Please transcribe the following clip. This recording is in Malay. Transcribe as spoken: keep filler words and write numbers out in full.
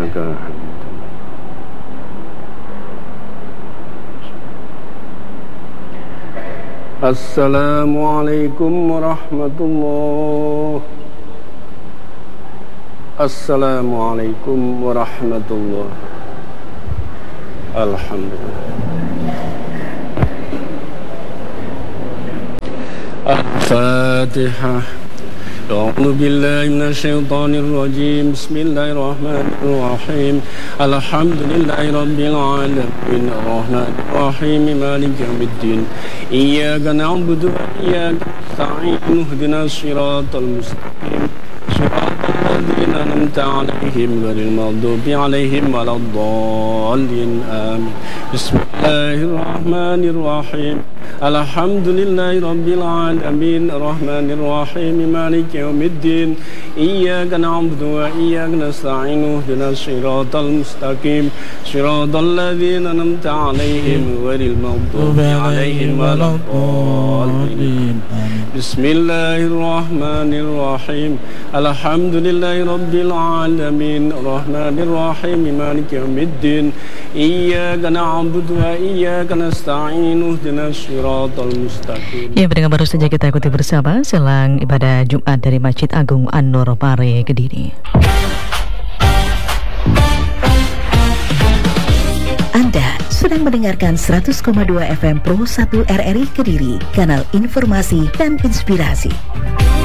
innaka hamidum. Assalamualaikum warahmatullahi. Assalamualaikum warahmatullahi. Alhamdulillah. Al-Fatihah. A'udzu billahi minasy syaithanir rajim. Bismillahirrahmanirrahim. Alhamdulillahi rabbil alamin. Arrahmanir rahim. Maliki yaumiddin. Iyyaka na'budu wa iyyaka nasta'in. Ihdinas siratal mustaqim. Siratal ladzina an'amta 'alaihim ghairil maghdubi 'alaihim waladdallin. Amin. Bismillahirrahmanirrahim. Alhamdulillahi rabbil alamin. Arrahmanir rahim. Maliki yaumiddin. Iyyaka na'budu wa iyyaka nasta'in. Ihdinas siratal mustaqim. Siratal ladzina an'amta 'alaihim ghairil maghdubi 'alaihim waladdallin. Bismillahirrahmanirrahim. Alhamdulillahi rabbil alamin. Arrahmanir rahim. Maliki yaumiddin. Iyyaka na'budu wa iyyaka nasta'in. Ihdinas siratal mustaqim. Ya, pendengar, baru saja kita ikuti bersama selang ibadah Jumat dari Masjid Agung An-Nur Pare Kediri. Anda sedang mendengarkan seratus koma dua F M Pro satu R R I Kediri, kanal informasi dan inspirasi.